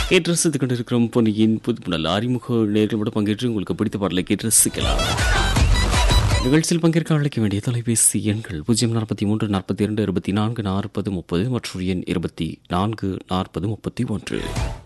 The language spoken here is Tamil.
கேட்டு ரசித்துக் கொண்டிருக்கிறோம் பொன்னியின் புதுப்புணல் அறிமுக நேர்களோடு பங்கேற்று உங்களுக்கு பிடித்த பாடலை கேட்டு ரசிக்கலாம். நிகழ்ச்சியில் பங்கேற்க அழைக்க வேண்டிய தொலைபேசி எண்கள் 043 42 24 40 30 மற்றும் எண் 24 40 31.